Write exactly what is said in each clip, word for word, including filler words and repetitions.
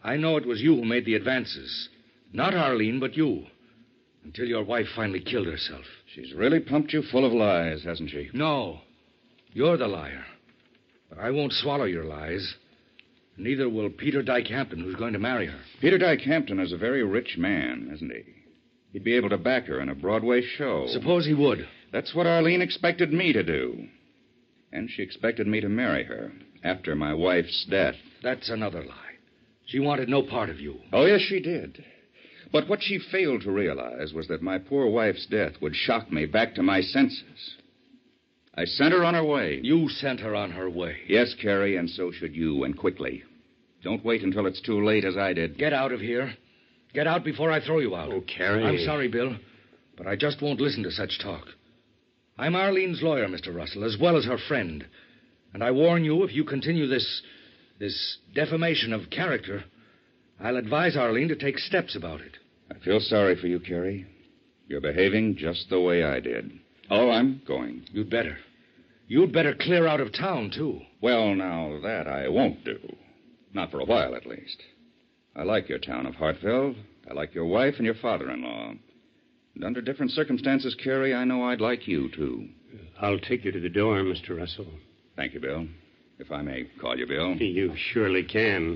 I know it was you who made the advances. Not Arlene, but you. Until your wife finally killed herself. She's really pumped you full of lies, hasn't she? No. You're the liar. But I won't swallow your lies. Neither will Peter Dyke Hampton, who's going to marry her. Peter Dyke Hampton is a very rich man, isn't he? He'd be able to back her in a Broadway show. Suppose he would. That's what Arlene expected me to do. And she expected me to marry her after my wife's death. That's another lie. She wanted no part of you. Oh, yes, she did. But what she failed to realize was that my poor wife's death would shock me back to my senses. I sent her on her way. You sent her on her way. Yes, Carrie, and so should you, and quickly. Don't wait until it's too late, as I did. Get out of here. Get out before I throw you out. Oh, Carrie. I'm sorry, Bill, but I just won't listen to such talk. I'm Arlene's lawyer, Mister Russell, as well as her friend. And I warn you, if you continue this... this defamation of character, I'll advise Arlene to take steps about it. I feel sorry for you, Carrie. You're behaving just the way I did. Oh, I'm going. You'd better. You'd better clear out of town, too. Well, now, that I won't do. Not for a while, at least. I like your town of Hartfeld. I like your wife and your father-in-law. And under different circumstances, Carrie, I know I'd like you, too. I'll take you to the door, Mister Russell. Thank you, Bill. If I may call you Bill. You surely can.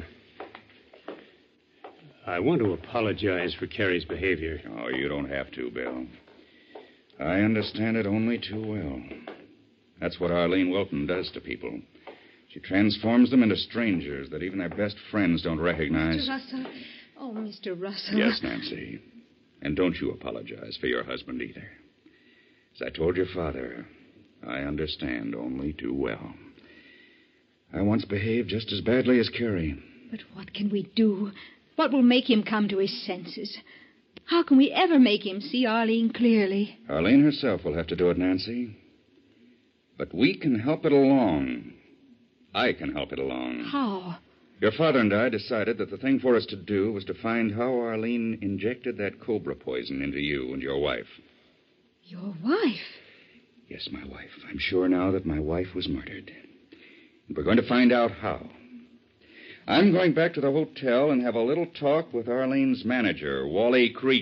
I want to apologize for Carrie's behavior. Oh, you don't have to, Bill. I understand it only too well. That's what Arlene Wilton does to people. She transforms them into strangers that even their best friends don't recognize. Mister Russell. Oh, Mister Russell. Yes, Nancy. And don't you apologize for your husband either. As I told your father, I understand only too well. I once behaved just as badly as Carrie. But what can we do? What will make him come to his senses? How can we ever make him see Arlene clearly? Arlene herself will have to do it, Nancy. But we can help it along. I can help it along. How? Your father and I decided that the thing for us to do was to find how Arlene injected that cobra poison into you and your wife. Your wife? Yes, my wife. I'm sure now that my wife was murdered. And we're going to find out how. I'm going back to the hotel and have a little talk with Arlene's manager, Wally Creek.